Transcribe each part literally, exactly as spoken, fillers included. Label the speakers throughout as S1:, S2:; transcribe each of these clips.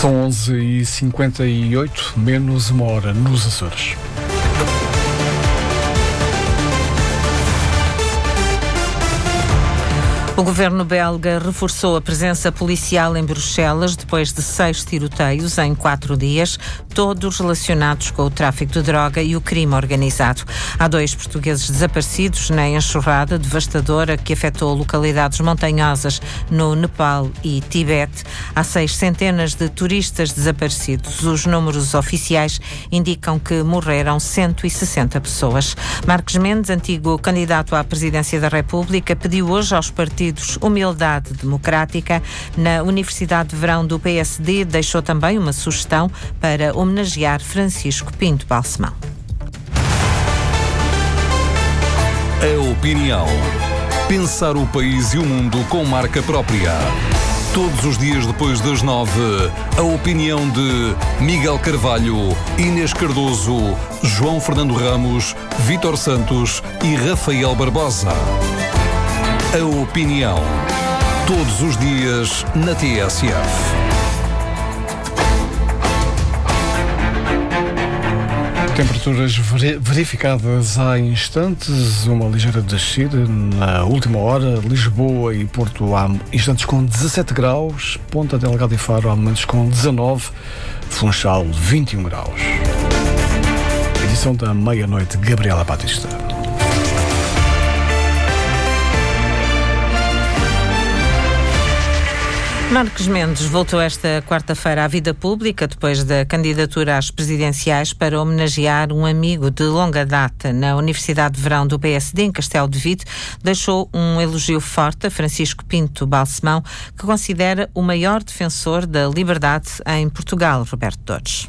S1: São onze e cinquenta e oito, menos uma hora nos Açores.
S2: O governo belga reforçou a presença policial em Bruxelas depois de seis tiroteios em quatro dias, todos relacionados com o tráfico de droga e o crime organizado. Há dois portugueses desaparecidos na enxurrada devastadora que afetou localidades montanhosas no Nepal e Tibete. Há seis centenas de turistas desaparecidos. Os números oficiais indicam que morreram cento e sessenta pessoas. Marcos Mendes, antigo candidato à presidência da República, pediu hoje aos partidos Humildade Democrática. Na Universidade de Verão do P S D deixou também uma sugestão para homenagear Francisco Pinto Balsemão.
S3: A opinião. Pensar o país e o mundo com marca própria. Todos os dias depois das nove, a opinião de Miguel Carvalho, Inês Cardoso, João Fernando Ramos, Vítor Santos e Rafael Barbosa. A opinião. Todos os dias na T S F.
S1: Temperaturas verificadas há instantes, uma ligeira descida na última hora. Lisboa e Porto há instantes com dezassete graus, Ponta Delgada e Faro há momentos com dezanove, Funchal vinte e um graus. Edição da meia-noite, Gabriela Batista.
S2: Marcos Mendes voltou esta quarta-feira à vida pública depois da candidatura às presidenciais para homenagear um amigo de longa data. Na Universidade de Verão do P S D, em Castelo de Vide, deixou um elogio forte a Francisco Pinto Balsemão, que considera o maior defensor da liberdade em Portugal. Roberto Torres.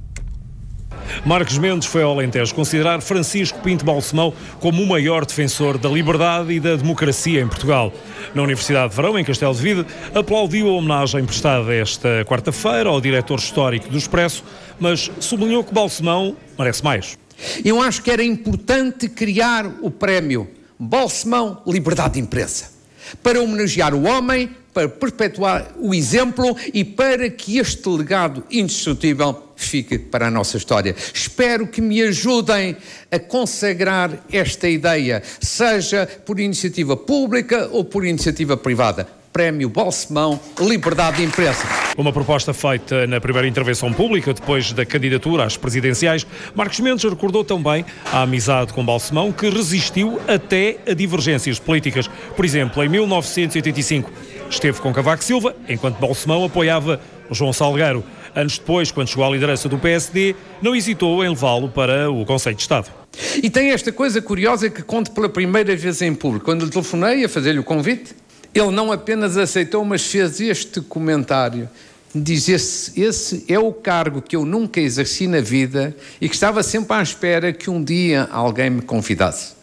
S4: Marcos Mendes foi ao Alentejo considerar Francisco Pinto Balsemão como o maior defensor da liberdade e da democracia em Portugal. Na Universidade de Verão, em Castelo de Vide, aplaudiu a homenagem prestada esta quarta-feira ao diretor histórico do Expresso, mas sublinhou que Balsemão merece mais.
S5: Eu acho que era importante criar o prémio Balsemão Liberdade de Imprensa, para homenagear o homem, para perpetuar o exemplo e para que este legado indestrutível fique para a nossa história. Espero que me ajudem a consagrar esta ideia, seja por iniciativa pública ou por iniciativa privada. Prémio Balsemão, Liberdade de Imprensa.
S4: Uma proposta feita na primeira intervenção pública, depois da candidatura às presidenciais, Marcos Mendes recordou também a amizade com Balsemão, que resistiu até a divergências políticas. Por exemplo, em mil novecentos e oitenta e cinco, esteve com Cavaco Silva, enquanto Balsemão apoiava João Salgueiro. Anos depois, quando chegou à liderança do P S D, não hesitou em levá-lo para o Conselho de Estado.
S5: E tem esta coisa curiosa que conto pela primeira vez em público. Quando lhe telefonei a fazer-lhe o convite, ele não apenas aceitou, mas fez este comentário. Diz, esse, esse é o cargo que eu nunca exerci na vida e que estava sempre à espera que um dia alguém me convidasse.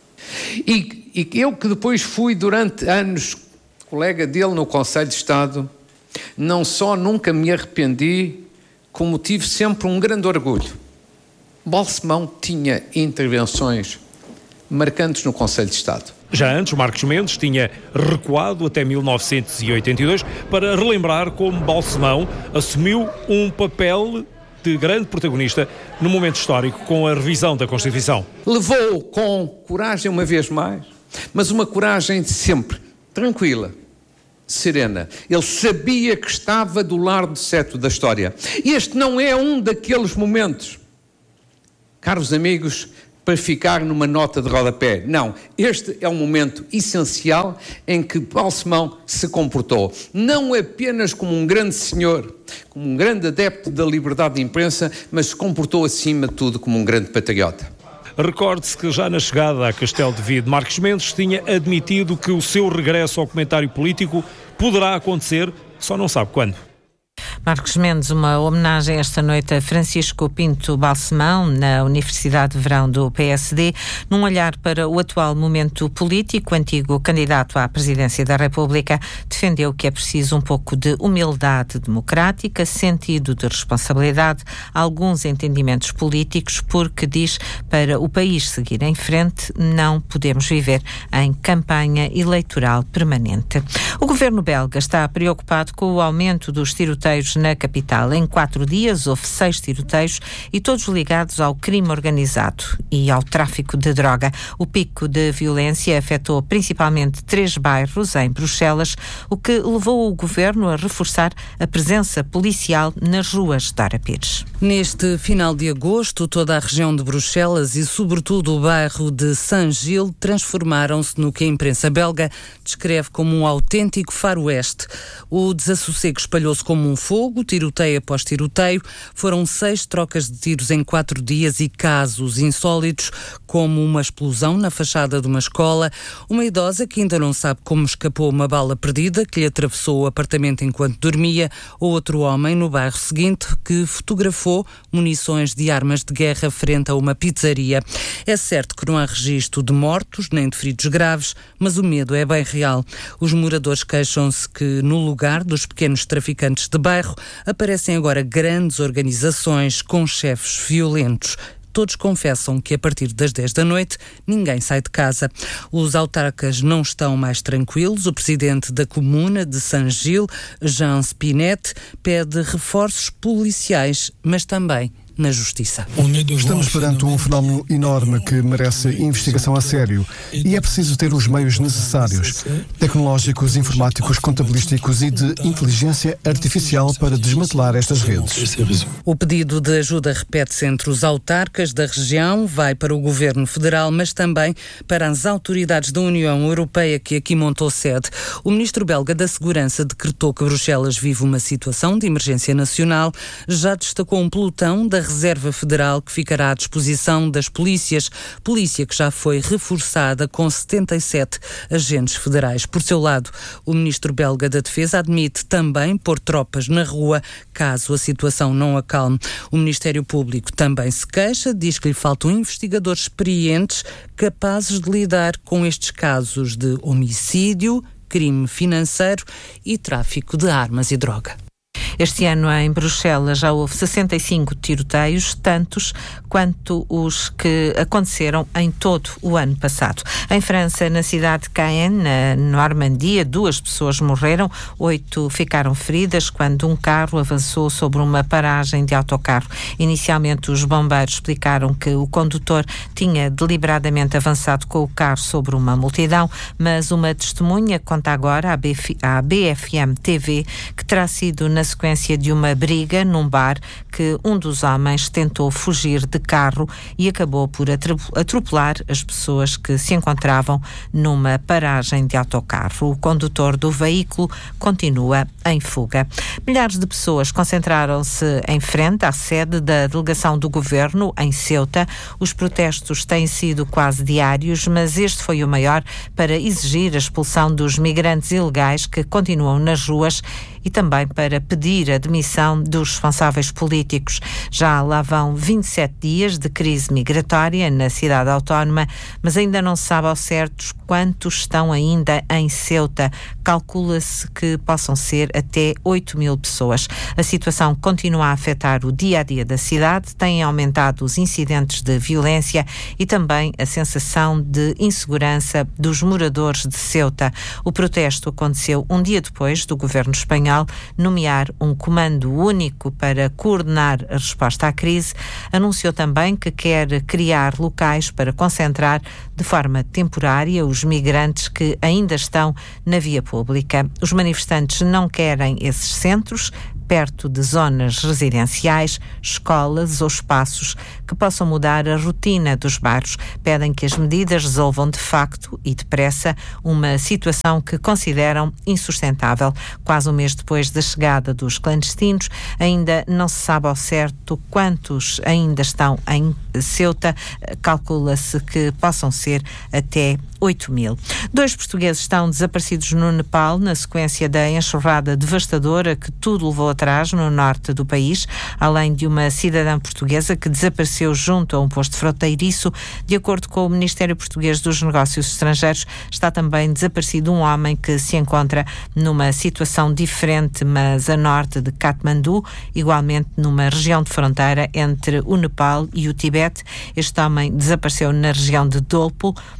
S5: E, e eu que depois fui durante anos colega dele no Conselho de Estado, não só nunca me arrependi, como tive sempre um grande orgulho. Balsemão tinha intervenções marcantes no Conselho de Estado.
S4: Já antes, Marcos Mendes tinha recuado até mil novecentos e oitenta e dois para relembrar como Balsemão assumiu um papel de grande protagonista no momento histórico com a revisão da Constituição.
S5: Levou com coragem uma vez mais, mas uma coragem sempre tranquila, serena. Ele sabia que estava do lado certo da história. Este não é um daqueles momentos, caros amigos, para ficar numa nota de rodapé. Não, este é um momento essencial em que Balsemão se comportou, não apenas como um grande senhor, como um grande adepto da liberdade de imprensa, mas se comportou acima de tudo como um grande patriota.
S4: Recorde-se que já na chegada a Castelo de Vide, Marcos Mendes tinha admitido que o seu regresso ao comentário político poderá acontecer, só não sabe quando.
S2: Marcos Mendes, uma homenagem esta noite a Francisco Pinto Balsemão, na Universidade de Verão do P S D, num olhar para o atual momento político. O antigo candidato à presidência da República defendeu que é preciso um pouco de humildade democrática, sentido de responsabilidade, alguns entendimentos políticos, porque diz, para o país seguir em frente, não podemos viver em campanha eleitoral permanente. O governo belga está preocupado com o aumento dos tiroteios tiroteios na capital. Em quatro dias houve seis tiroteios e todos ligados ao crime organizado e ao tráfico de droga. O pico de violência afetou principalmente três bairros em Bruxelas, o que levou o governo a reforçar a presença policial nas ruas de Dora Pires.
S6: Neste final de agosto, toda a região de Bruxelas e sobretudo o bairro de Saint-Gilles transformaram-se no que a imprensa belga descreve como um autêntico faroeste. O desassossego espalhou-se como um fogo, tiroteio após tiroteio. Foram seis trocas de tiros em quatro dias e casos insólitos, como uma explosão na fachada de uma escola, uma idosa que ainda não sabe como escapou uma bala perdida que lhe atravessou o apartamento enquanto dormia, ou outro homem no bairro seguinte que fotografou munições de armas de guerra frente a uma pizzaria. É certo que não há registro de mortos nem de feridos graves, mas o medo é bem real. Os moradores queixam-se que no lugar dos pequenos traficantes de bairro aparecem agora grandes organizações com chefes violentos. Todos confessam que a partir das dez da noite ninguém sai de casa. Os autarcas não estão mais tranquilos. O presidente da comuna de Saint-Gilles, Jean Spinet, pede reforços policiais, mas também na justiça.
S1: Estamos perante um fenómeno enorme que merece investigação a sério e é preciso ter os meios necessários, tecnológicos, informáticos, contabilísticos e de inteligência artificial para desmantelar estas redes.
S6: O pedido de ajuda repete-se entre os autarcas da região, vai para o governo federal, mas também para as autoridades da União Europeia que aqui montou sede. O ministro belga da Segurança decretou que Bruxelas vive uma situação de emergência nacional, já destacou um pelotão da Reserva Federal que ficará à disposição das polícias, polícia que já foi reforçada com setenta e sete agentes federais. Por seu lado, o ministro belga da Defesa admite também pôr tropas na rua caso a situação não acalme. O Ministério Público também se queixa, diz que lhe faltam investigadores experientes capazes de lidar com estes casos de homicídio, crime financeiro e tráfico de armas e droga.
S2: Este ano em Bruxelas já houve sessenta e cinco tiroteios, tantos quanto os que aconteceram em todo o ano passado. Em França, na cidade de Caen, na Normandia, duas pessoas morreram, oito ficaram feridas quando um carro avançou sobre uma paragem de autocarro. Inicialmente, os bombeiros explicaram que o condutor tinha deliberadamente avançado com o carro sobre uma multidão, mas uma testemunha conta agora à B F M T V que terá sido na sequência de uma briga num bar que um dos homens tentou fugir de carro e acabou por atropelar as pessoas que se encontravam numa paragem de autocarro. O condutor do veículo continua em fuga. Milhares de pessoas concentraram-se em frente à sede da delegação do governo em Ceuta. Os protestos têm sido quase diários, mas este foi o maior para exigir a expulsão dos migrantes ilegais que continuam nas ruas e também para pedir a demissão dos responsáveis políticos. Já lá vão vinte e sete dias de crise migratória na cidade autónoma, mas ainda não se sabe ao certo quantos estão ainda em Ceuta. Calcula-se que possam ser até oito mil pessoas. A situação continua a afetar o dia-a-dia da cidade, têm aumentado os incidentes de violência e também a sensação de insegurança dos moradores de Ceuta. O protesto aconteceu um dia depois do governo espanhol nomear um comando único para coordenar a resposta à crise. Anunciou também que quer criar locais para concentrar de forma temporária os migrantes que ainda estão na via pública. Os manifestantes não querem esses centros perto de zonas residenciais, escolas ou espaços que possam mudar a rotina dos bairros. Pedem que as medidas resolvam de facto e depressa uma situação que consideram insustentável. Quase um mês depois da chegada dos clandestinos, ainda não se sabe ao certo quantos ainda estão em Ceuta. Calcula-se que possam ser até oito mil. Dois portugueses estão desaparecidos no Nepal na sequência da enxurrada devastadora que tudo levou atrás no norte do país, além de uma cidadã portuguesa que desapareceu junto a um posto fronteiriço. De acordo com o Ministério Português dos Negócios Estrangeiros, está também desaparecido um homem que se encontra numa situação diferente, mas a norte de Katmandu, igualmente numa região de fronteira entre o Nepal e o Tibete. Este homem desapareceu na região de Dolpo,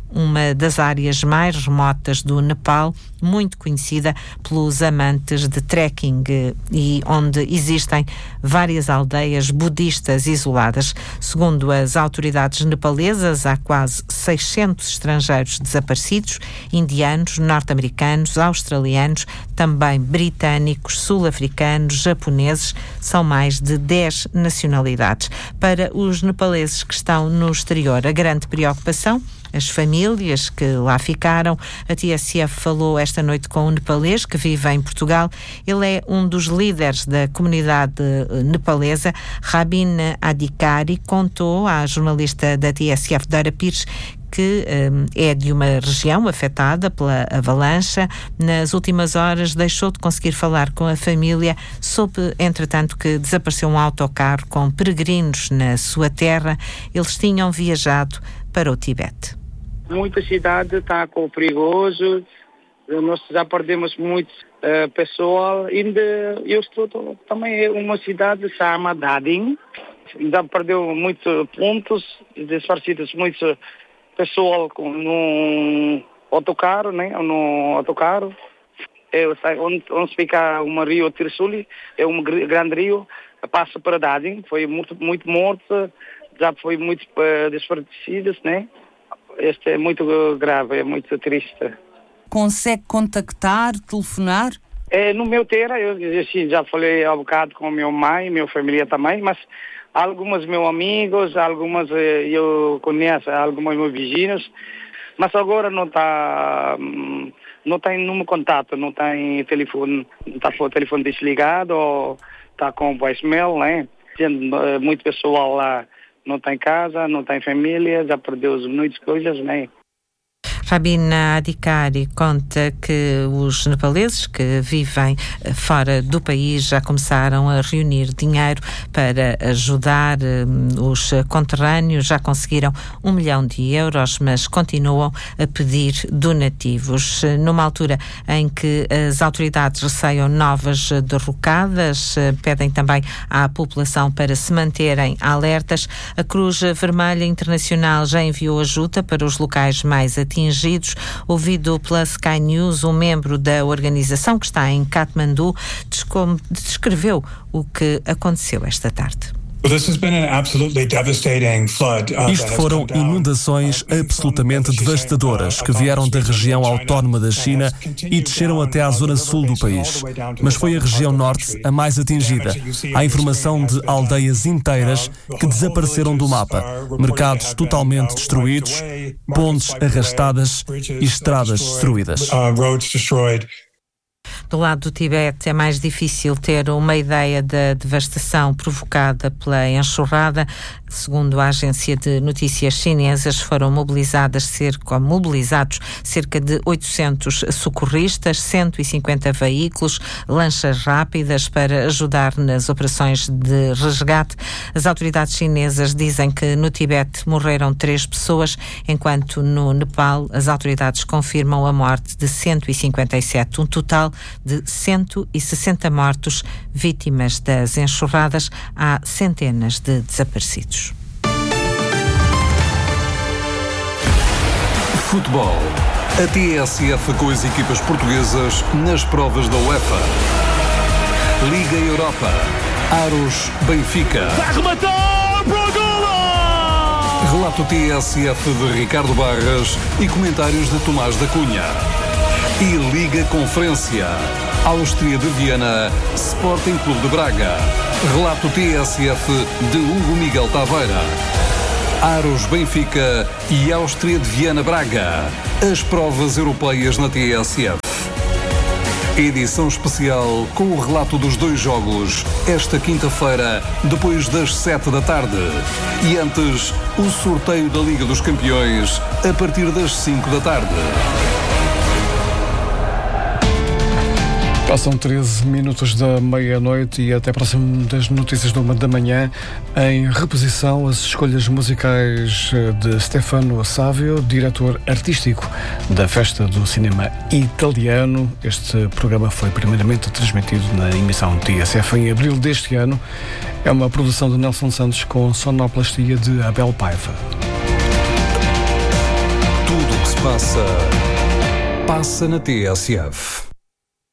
S2: uma das áreas mais remotas do Nepal, muito conhecida pelos amantes de trekking e onde existem várias aldeias budistas isoladas. Segundo as autoridades nepalesas, há quase seiscentos estrangeiros desaparecidos, indianos, norte-americanos, australianos, também britânicos, sul-africanos, japoneses, são mais de dez nacionalidades. Para os nepaleses que estão no exterior, a grande preocupação, as famílias que lá ficaram. A T S F falou esta noite com um nepalês que vive em Portugal. Ele é um dos líderes da comunidade nepalesa. Rabin Adhikari contou à jornalista da T S F, Dara Pires, que um, é de uma região afetada pela avalanche. Nas últimas horas deixou de conseguir falar com a família. Soube, entretanto, que desapareceu um autocarro com peregrinos na sua terra. Eles tinham viajado para o Tibete.
S7: Muita cidade está com perigoso. Nós já perdemos muito uh, pessoal. Ainda eu estou também em uma cidade que se chama Dading. Já perdeu muitos pontos, desaparecidos muitos pessoal no autocarro, né? No autocarro. É, onde, onde fica uma rio Tirsuli, é um grande rio, passa para Dading, foi muito, muito morto, já foi muito uh, desaparecidos, né? Este é muito grave, é muito triste.
S6: Consegue contactar, telefonar?
S7: É, no meu terra, eu assim, já falei há um bocado com minha mãe, minha família também, mas alguns meus amigos, algumas eu conheço, alguns meus vizinhos, mas agora não está, não tem nenhum contato, não tem telefone, está com o telefone desligado ou está com voicemail, né? Muito pessoal lá não tem casa, não tem família, já perdeu muitas coisas, né?
S2: Rabin Adhikari conta que os nepaleses que vivem fora do país já começaram a reunir dinheiro para ajudar um, os conterrâneos, já conseguiram um milhão de euros, mas continuam a pedir donativos. Numa altura em que as autoridades receiam novas derrocadas, pedem também à população para se manterem alertas. A Cruz Vermelha Internacional já enviou ajuda para os locais mais atingidos. Ouvido pela Sky News, um membro da organização que está em Katmandu descreveu o que aconteceu esta tarde.
S8: Isto foram inundações absolutamente devastadoras que vieram da região autónoma da China e desceram até à zona sul do país. Mas foi a região norte a mais atingida. Há informação de aldeias inteiras que desapareceram do mapa, mercados totalmente destruídos, pontes arrastadas e estradas destruídas.
S2: Do lado do Tibete é mais difícil ter uma ideia da devastação provocada pela enxurrada. Segundo a agência de notícias chinesas, foram mobilizadas cerca, mobilizados cerca de oitocentos socorristas, cento e cinquenta veículos, lanchas rápidas para ajudar nas operações de resgate. As autoridades chinesas dizem que no Tibete morreram três pessoas, enquanto no Nepal as autoridades confirmam a morte de cento e cinquenta e sete, um total de cento e sessenta mortos vítimas das enxurradas. Há centenas de desaparecidos.
S3: Futebol. A T S F com as equipas portuguesas nas provas da UEFA. Liga Europa. Aros Benfica.
S9: Vai rematar para o golo!
S3: Relato T S F de Ricardo Barras e comentários de Tomás da Cunha. E Liga Conferência. Áustria de Viana, Sporting Clube de Braga. Relato T S F de Hugo Miguel Taveira. Aros Benfica e Áustria de Viana Braga. As provas europeias na T S F. Edição especial com o relato dos dois jogos, esta quinta-feira, depois das sete da tarde. E antes, o sorteio da Liga dos Campeões, a partir das cinco da tarde.
S1: Passam treze minutos da meia-noite e até próximo das notícias de uma da manhã. Em reposição, as escolhas musicais de Stefano Savio, diretor artístico da Festa do Cinema Italiano. Este programa foi primeiramente transmitido na emissão T S F em abril deste ano. É uma produção de Nelson Santos com sonoplastia de Abel Paiva.
S3: Tudo que passa, passa na T S F.